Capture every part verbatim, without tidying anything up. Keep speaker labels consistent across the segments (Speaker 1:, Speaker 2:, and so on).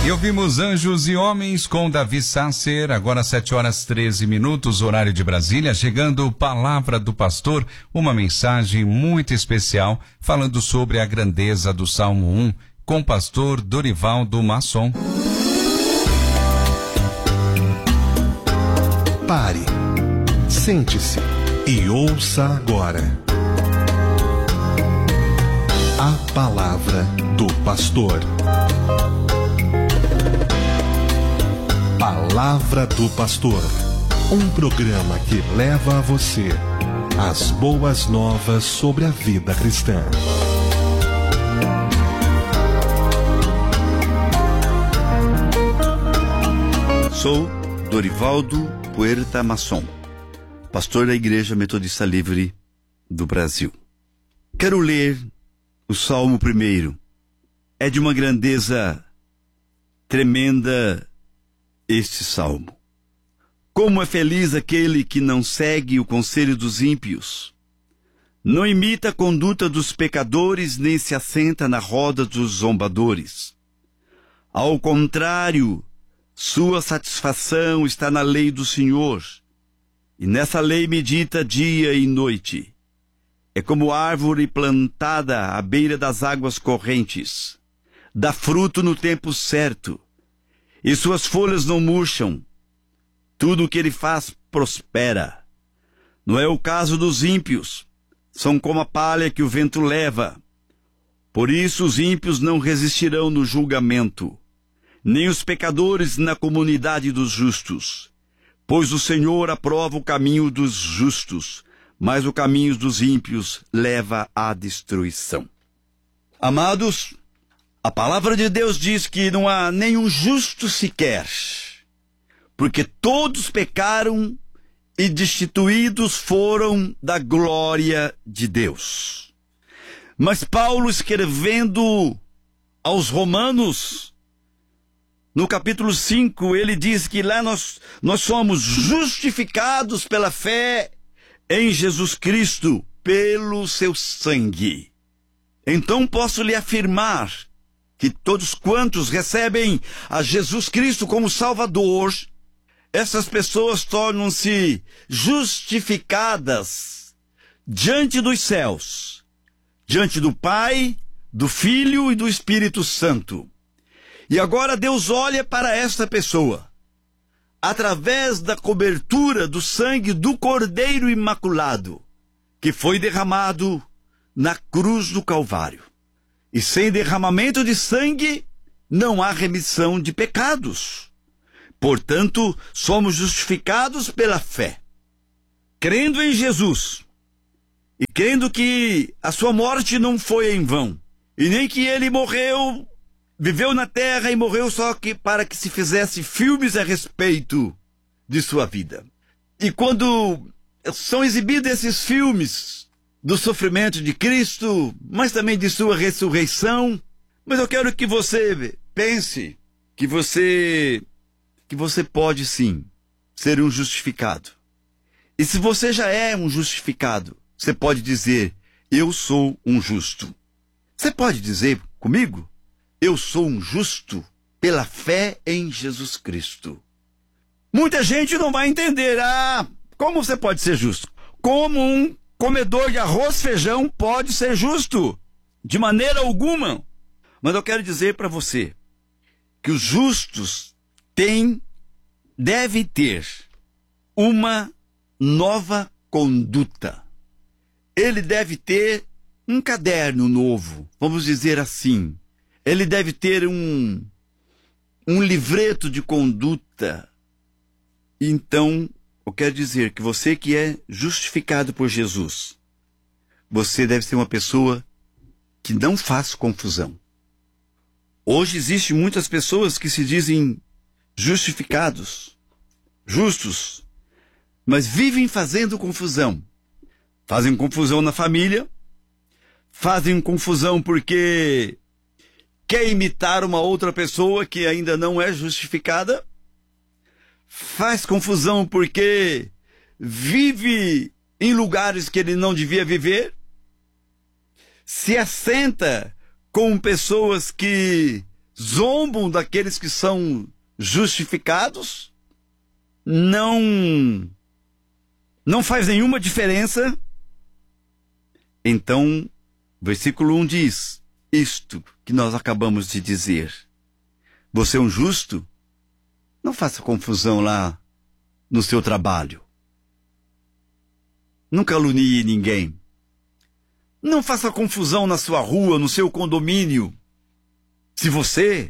Speaker 1: E ouvimos Anjos e Homens com Davi Sasser, agora sete horas treze minutos, horário de Brasília, chegando Palavra do Pastor, uma mensagem muito especial falando sobre a grandeza do Salmo um, com o pastor Dorivaldo Masson.
Speaker 2: Pare, sente-se e ouça agora a Palavra do Pastor. Palavra do Pastor, um programa que leva a você as boas novas sobre a vida cristã.
Speaker 3: Sou Dorivaldo Puerta Masson, pastor da Igreja Metodista Livre do Brasil. Quero ler o Salmo primeiro. É de uma grandeza tremenda este salmo. Como é feliz aquele que não segue o conselho dos ímpios, não imita a conduta dos pecadores, nem se assenta na roda dos zombadores. Ao contrário, sua satisfação está na lei do Senhor, e nessa lei medita dia e noite. É como árvore plantada à beira das águas correntes, dá fruto no tempo certo, e suas folhas não murcham. Tudo o que ele faz prospera. Não é o caso dos ímpios. São como a palha que o vento leva. Por isso os ímpios não resistirão no julgamento, nem os pecadores na comunidade dos justos. Pois o Senhor aprova o caminho dos justos, mas o caminho dos ímpios leva à destruição. Amados, a palavra de Deus diz que não há nenhum justo sequer, porque todos pecaram e destituídos foram da glória de Deus. Mas Paulo, escrevendo aos Romanos, no capítulo cinco, ele diz que lá nós, nós somos justificados pela fé em Jesus Cristo, pelo seu sangue. Então posso lhe afirmar que todos quantos recebem a Jesus Cristo como Salvador, essas pessoas tornam-se justificadas diante dos céus, diante do Pai, do Filho e do Espírito Santo. E agora Deus olha para esta pessoa, através da cobertura do sangue do Cordeiro Imaculado, que foi derramado na cruz do Calvário. E sem derramamento de sangue, não há remissão de pecados. Portanto, somos justificados pela fé. Crendo em Jesus, e crendo que a sua morte não foi em vão, e nem que ele morreu, viveu na terra e morreu só que para que se fizesse filmes a respeito de sua vida. E quando são exibidos esses filmes do sofrimento de Cristo, mas também de sua ressurreição, mas eu quero que você pense que você, que você pode sim ser um justificado. E se você já é um justificado, você pode dizer, eu sou um justo. Você pode dizer comigo, eu sou um justo pela fé em Jesus Cristo. Muita gente não vai entender, ah, como você pode ser justo? Como um comedor de arroz e feijão pode ser justo? De maneira alguma. Mas eu quero dizer para você que os justos têm, devem ter uma nova conduta. Ele deve ter um caderno novo, vamos dizer assim. Ele deve ter um, um livreto de conduta. Então, eu quero dizer que você que é justificado por Jesus, você deve ser uma pessoa que não faz confusão. Hoje existem muitas pessoas que se dizem justificados, justos, mas vivem fazendo confusão. Fazem confusão na família, fazem confusão porque quer imitar uma outra pessoa que ainda não é justificada, faz confusão porque vive em lugares que ele não devia viver, se assenta com pessoas que zombam daqueles que são justificados, não, não faz nenhuma diferença. Então, versículo um diz, isto que nós acabamos de dizer. Você é um justo? Não faça confusão lá no seu trabalho. Não calunie ninguém. Não faça confusão na sua rua, no seu condomínio. Se você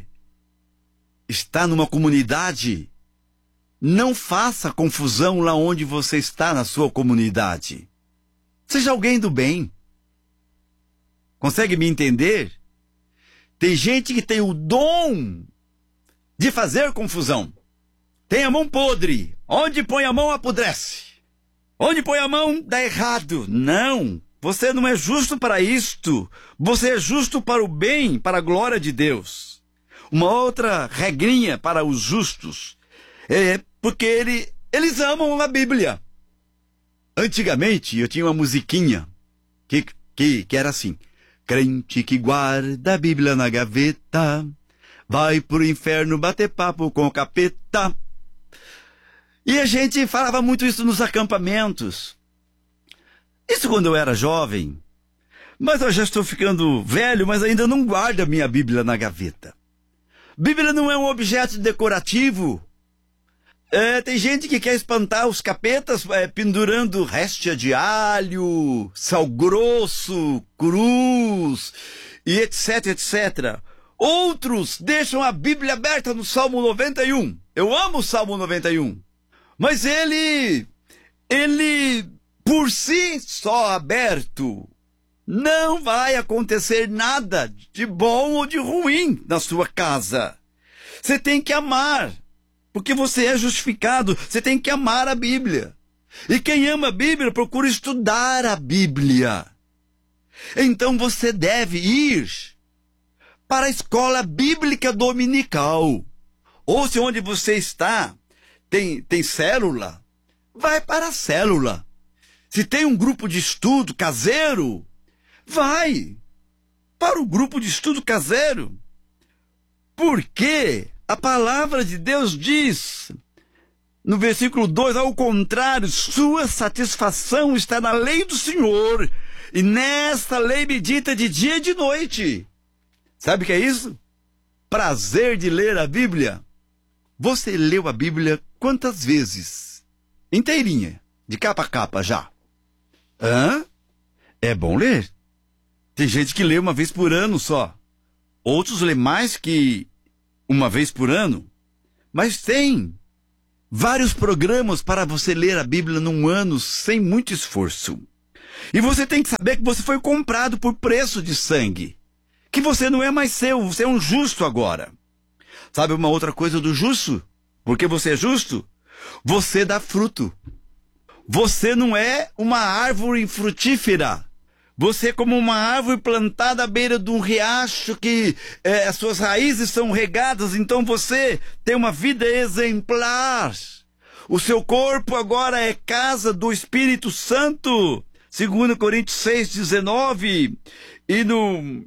Speaker 3: está numa comunidade, não faça confusão lá onde você está na sua comunidade. Seja alguém do bem. Consegue me entender? Tem gente que tem o dom de fazer confusão. Tem a mão podre. Onde põe a mão apodrece. Onde põe a mão dá errado. Não. Você não é justo para isto. Você é justo para o bem, para a glória de Deus. Uma outra regrinha para os justos é porque ele, eles amam a Bíblia. Antigamente eu tinha uma musiquinha que, que, que era assim. Crente que guarda a Bíblia na gaveta, vai pro inferno bater papo com o capeta. E a gente falava muito isso nos acampamentos. Isso quando eu era jovem. Mas eu já estou ficando velho, mas ainda não guardo a minha Bíblia na gaveta. Bíblia não é um objeto decorativo. É, tem gente que quer espantar os capetas é, pendurando réstia de alho, sal grosso, cruz, e etc, etcétera. Outros deixam a Bíblia aberta no Salmo noventa e um. Eu amo o Salmo noventa e um. Mas ele, ele, por si só aberto, não vai acontecer nada de bom ou de ruim na sua casa. Você tem que amar. Porque você é justificado, você tem que amar a Bíblia. E quem ama a Bíblia procura estudar a Bíblia. Então você deve ir para a escola bíblica dominical. Ou se onde você está tem, tem célula, vai para a célula. Se tem um grupo de estudo caseiro, vai para o grupo de estudo caseiro. Por quê? A palavra de Deus diz, no versículo dois, ao contrário, sua satisfação está na lei do Senhor, e nesta lei medita de dia e de noite. Sabe o que é isso? Prazer de ler a Bíblia. Você leu a Bíblia quantas vezes? Inteirinha, de capa a capa já. Hã? É bom ler. Tem gente que lê uma vez por ano só. Outros lê mais que uma vez por ano, mas tem vários programas para você ler a Bíblia num ano sem muito esforço. E você tem que saber que você foi comprado por preço de sangue, que você não é mais seu, você é um justo agora. Sabe uma outra coisa do justo? Porque você é justo? Você dá fruto. Você não é uma árvore frutífera. Você é como uma árvore plantada à beira de um riacho que é, as suas raízes são regadas, então você tem uma vida exemplar. O seu corpo agora é casa do Espírito Santo, segundo Coríntios seis, dezenove, e no,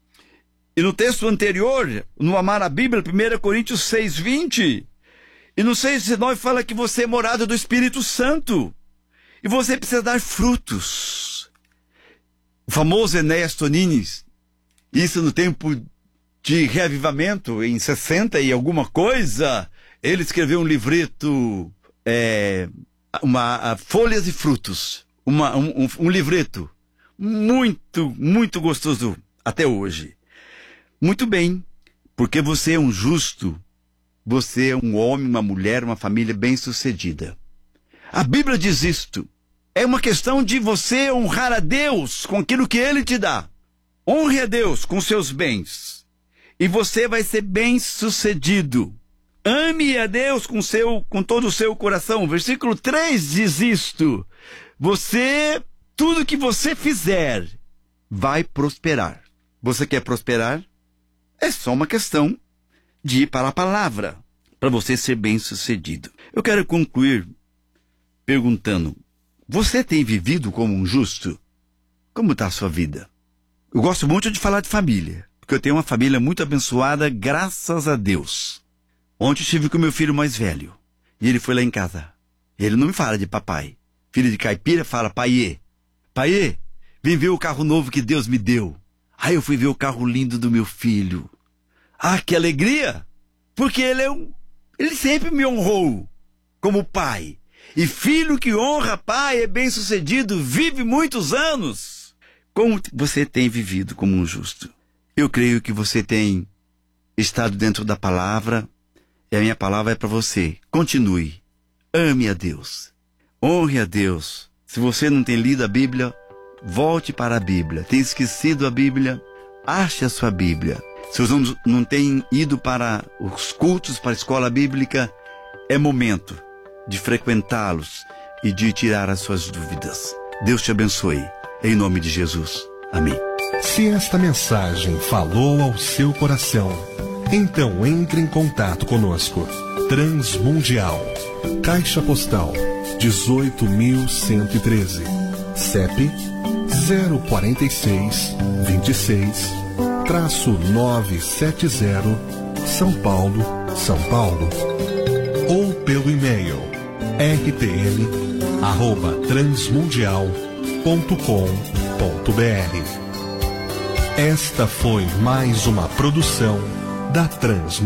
Speaker 3: e no texto anterior, no Amar a Bíblia, primeiro Coríntios seis, vinte, e no seis, dezenove fala que você é morada do Espírito Santo, e você precisa dar frutos. O famoso Enéas Tonines, isso no tempo de reavivamento, em sessenta e alguma coisa, ele escreveu um livreto, é, uma, a, Folhas e Frutos, uma, um, um, um livreto muito, muito gostoso até hoje. Muito bem, porque você é um justo, você é um homem, uma mulher, uma família bem-sucedida. A Bíblia diz isto. É uma questão de você honrar a Deus com aquilo que Ele te dá. Honre a Deus com seus bens. E você vai ser bem-sucedido. Ame a Deus com, seu, com todo o seu coração. Versículo três diz isto. Você, tudo que você fizer, vai prosperar. Você quer prosperar? É só uma questão de ir para a palavra, para você ser bem-sucedido. Eu quero concluir perguntando, você tem vivido como um justo? Como está a sua vida? Eu gosto muito de falar de família, porque eu tenho uma família muito abençoada, graças a Deus. Ontem eu estive com meu filho mais velho, e ele foi lá em casa. Ele não me fala de papai. Filho de caipira fala, paiê. Paiê, vem ver o carro novo que Deus me deu. Aí eu fui ver o carro lindo do meu filho. Ah, que alegria! Porque ele é um... Ele sempre me honrou como pai. E filho que honra pai é bem-sucedido, vive muitos anos. Como você tem vivido como um justo? Eu creio que você tem estado dentro da palavra, e a minha palavra é para você. Continue. Ame a Deus. Honre a Deus. Se você não tem lido a Bíblia, volte para a Bíblia. Tem esquecido a Bíblia? Ache a sua Bíblia. Se você não, não tem ido para os cultos, para a escola bíblica, é momento de frequentá-los e de tirar as suas dúvidas. Deus te abençoe. Em nome de Jesus. Amém.
Speaker 2: Se esta mensagem falou ao seu coração, então entre em contato conosco. Transmundial. Caixa Postal dezoito mil cento e treze. C E P zero quarenta e seis, vinte e seis, traço novecentos e setenta, São Paulo, São Paulo. Ou pelo e-mail r t m arroba transmundial ponto com ponto b r. Esta foi mais uma produção da Transmundial.